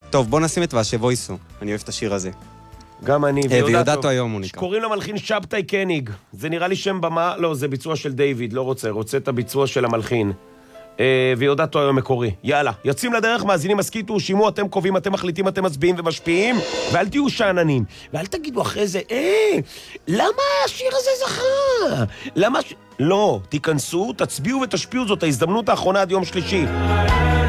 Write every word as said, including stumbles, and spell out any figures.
טוב, בוא נשים את ואשה וויסו. אני אוהב את השיר הזה. גם אני. ויודעתו היום הוא נקרא. קוראים למלחין שבתאי קניג. זה נראה לי שם במה, לא, זה ביצוע של דיוויד, לא רוצה, רוצה את הביצוע של המלחין. ויודעתו היום מקורי. יאללה, יוצאים לדרך, מאזינים, הסכיתו, שימו, אתם קובעים, אתם מחליטים, אתם מצביעים ומשפיעים, ואל תהיו שעננים. ואל תגידו אחרי זה, אה, למה השיר הזה זכה? למה ש... לא, תיכנסו, תצביעו ותשפיעו, זאת ההזדמנות האחרונה עד יום שלישי.